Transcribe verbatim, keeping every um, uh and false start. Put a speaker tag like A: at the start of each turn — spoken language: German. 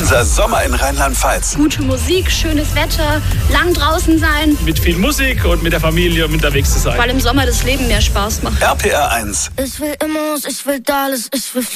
A: Unser Sommer in Rheinland-Pfalz.
B: Gute Musik, schönes Wetter, lang draußen sein.
C: Mit viel Musik und mit der Familie unterwegs zu sein.
B: Weil im Sommer das Leben mehr Spaß macht.
A: R P R eins.
D: Ich will immer, ich will alles, ich will